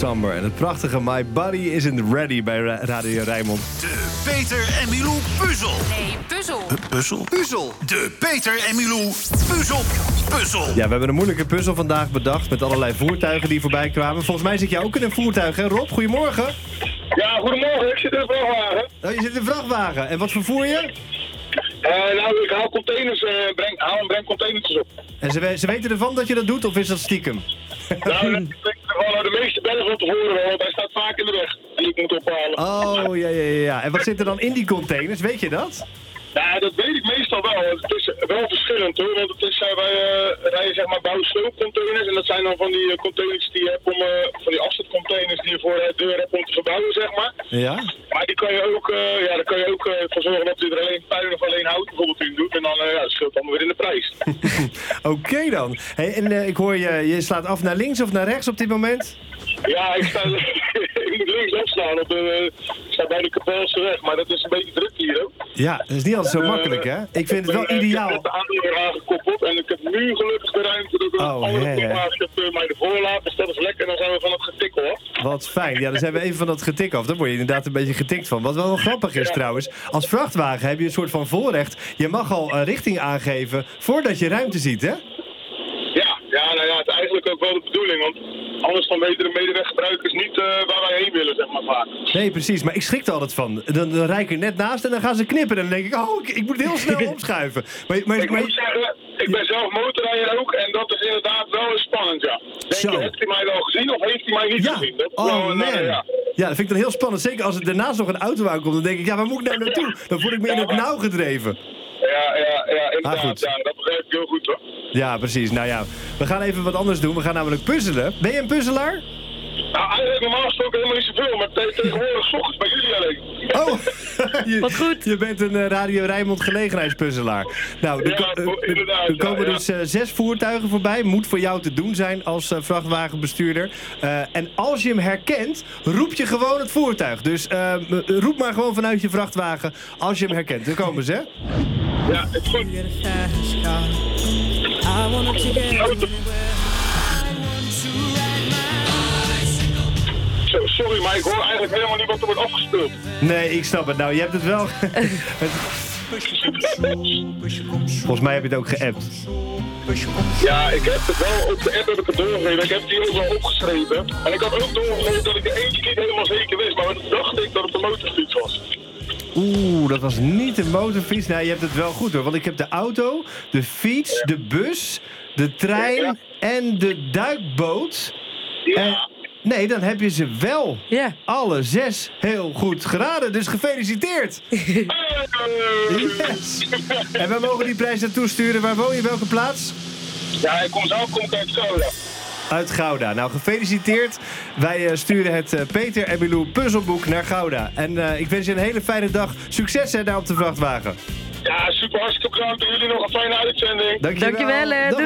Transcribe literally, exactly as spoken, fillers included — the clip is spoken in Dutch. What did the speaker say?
Summer en het prachtige My Body Isn't Ready bij Ra- Radio Rijnmond. De Peter en Milou puzzel. Nee, puzzel. Uh, puzzel? Puzzel. De Peter en Milou puzzel. Puzzel. Ja, we hebben een moeilijke puzzel vandaag bedacht met allerlei voertuigen die voorbij kwamen. Volgens mij zit jij ook in een voertuig, hè Rob? Goedemorgen. Ja, goedemorgen. Ik zit in een vrachtwagen. Oh, je zit in een vrachtwagen. En wat vervoer je? Uh, nou, ik haal containers, uh, breng, haal en breng containers op. En ze, we- ze weten ervan dat je dat doet, of is dat stiekem? Nou, ik denk ervan, de meeste bellen van tevoren wel, want hij staat vaak in de weg. En ik moet ophalen. Oh, ja, ja, ja, ja. En wat zit er dan in die containers? Weet je dat? Ja, dat weet ik meestal wel. Het is wel verschillend hoor, want het is, uh, wij uh, rijden zeg maar bouw-sloopcontainers. En dat zijn dan van die uh, containers die je hebt om, uh, van die afzetcontainers die je voor de deur hebt om te verbouwen, zeg maar. Ja? Maar die kan je ook, uh, ja, daar kan je ook uh, voor zorgen dat je er alleen puin of alleen hout bijvoorbeeld in doet. En dan uh, ja, dat scheelt allemaal weer in de prijs. Oké dan. Hey, en uh, ik hoor je, je slaat af naar links of naar rechts op dit moment? Ja, ik, sta, ik moet links opstaan. Op de, ik sta bij de Kapelseweg, maar dat is een beetje druk hier ook. Ja, dat is niet altijd zo makkelijk, hè? Ik vind het wel ideaal. Ik heb de aandeur aangekoppeld en ik heb nu gelukkig de ruimte dat ik Oh, alle hè, hè. programma's heb mij ervoor laten. Dus dat is lekker, dan zijn we van het getikkel af. Wat fijn. Ja, dan zijn we even van dat getik af. Dan word je inderdaad een beetje getikt van. Wat wel wel grappig is trouwens. Als vrachtwagen heb je een soort van voorrecht. Je mag al een richting aangeven voordat je ruimte ziet, hè? Ja, ja, nou ja, het is eigenlijk ook wel de bedoeling, want anders dan weten de medeweggebruikers niet uh, waar wij heen willen, zeg maar vaak. Nee, precies. Maar ik schrik er altijd van. Dan, dan rijd ik er net naast en dan gaan ze knippen. En dan denk ik, oh, ik, ik moet heel snel opschuiven. Maar, maar, Ik maar, moet zeggen, ik ben zelf motorrijder ook en dat is inderdaad wel eens spannend, ja. Denk Zo. je, heeft hij mij wel gezien of heeft hij mij niet ja. gezien? Dat is Oh wel een, man. uh, ja. Ja, dat vind ik dan heel spannend. Zeker als er daarnaast nog een auto aankomt. Dan denk ik, ja, waar moet ik nou naartoe? Dan voel ik me in het nauw gedreven. Ja, ja, ja, inderdaad. Ah, goed. Ja, dat begrijp ik heel goed hoor. Ja, precies. Nou ja, we gaan even wat anders doen. We gaan namelijk puzzelen. Ben je een puzzelaar? Nou, eigenlijk normaal gesproken helemaal niet zoveel, maar te tegenwoordig 's ochtends bij jullie alleen. Oh, je, Wat goed. Je bent een uh, Radio Rijnmond gelegenheidspuzzelaar. Nou, er, Ja, ko- uh, inderdaad, er komen ja, ja. dus uh, zes voertuigen voorbij. Moet voor jou te doen zijn als uh, vrachtwagenbestuurder. Uh, en als je hem herkent, roep je gewoon het voertuig. Dus uh, roep maar gewoon vanuit je vrachtwagen als je hem herkent. Daar komen ze, hè? Ja, het is goed. Zo, sorry, maar ik hoor eigenlijk helemaal niet wat er wordt afgespeeld. Nee, ik snap het. Nou, je hebt het wel... Volgens mij heb je het ook geappt. Ja, ik heb het wel op de app heb ik het doorgegeven. Ik heb die ook wel opgeschreven. En ik had ook doorgegeven dat ik de eentje niet helemaal zeker wist. Maar toen dacht ik dat het een motorfiets was. Oeh, dat was niet de motorfiets. Nou, je hebt het wel goed hoor. Want ik heb de auto, de fiets, de bus, de trein Ja. en de duikboot. Ja. En, nee, dan heb je ze wel. Ja. Alle zes heel goed geraden. Dus gefeliciteerd. Uh, Yes. En wij mogen die prijs naartoe sturen. Waar woon je? Welke plaats? Ja, ik kom zelf kom ik uit Gouda. Uit Gouda. Nou, gefeliciteerd. Wij uh, sturen het uh, Peter en Milou puzzelboek naar Gouda. En uh, ik wens je een hele fijne dag. Succes hè, daar op de vrachtwagen. Ja, super hartstikke bedankt. En jullie nog een fijne uitzending. Dankjewel. Dankjewel, hè. Dag.